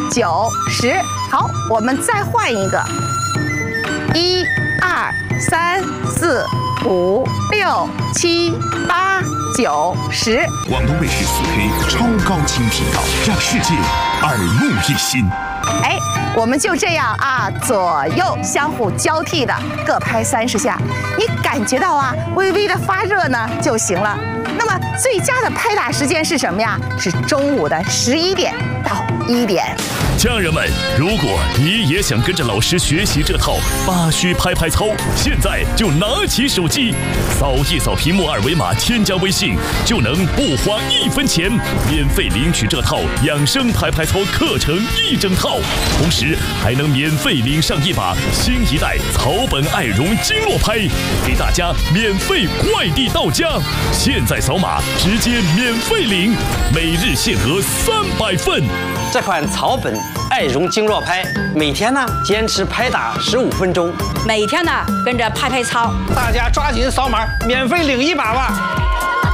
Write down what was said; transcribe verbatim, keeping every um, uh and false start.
九、十。好，我们再换一个，一、二、三、四、五、六、七、八、九、十。 广东卫视四 K 超高清频道，让世界耳目一新。 哎，我们就这样啊，左右相互交替的各拍三十下，你感觉到啊微微的发热呢就行了。那么最佳的拍打时间是什么呀？是中午的十一点到一点。 家人们，如果你也想跟着老师学习这套八虚拍拍操，现在就拿起手机，扫一扫屏幕二维码，添加微信，就能不花一分钱，免费领取这套养生拍拍操课程一整套，同时还能免费领上一把新一代草本爱绒经络拍，给大家免费快递到家。现在扫码直接免费领，每日限额三百份。 这款草本爱绒经络拍，每天呢坚持拍打十五分钟， 每天呢跟着拍拍操， 大家抓紧扫码，免费领一把吧。